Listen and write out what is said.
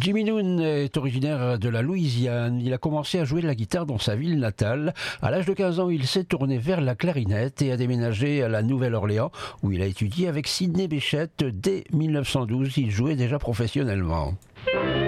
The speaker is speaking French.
Jimmy Noone est originaire de la Louisiane. Il a commencé à jouer de la guitare dans sa ville natale. À l'âge de 15 ans, il s'est tourné vers la clarinette et a déménagé à la Nouvelle-Orléans où il a étudié avec Sidney Bechet. Dès 1912, il jouait déjà professionnellement.